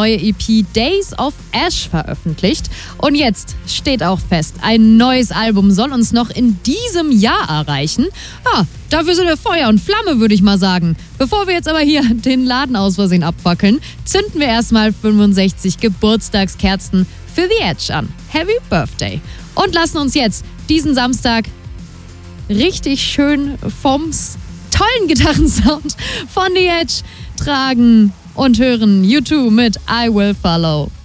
neue EP Days of Ash veröffentlicht. Und jetzt steht auch fest, ein neues Album soll uns noch in diesem Jahr erreichen. Ja, dafür sind wir Feuer und Flamme, würde ich mal sagen. Bevor wir jetzt aber hier den Laden aus Versehen abfackeln, zünden wir erstmal 65 Geburtstagskerzen für The Edge an. Happy Birthday! Und lassen uns jetzt diesen Samstag richtig schön vom tollen Gitarrensound von The Edge tragen und hören U2 mit I Will Follow.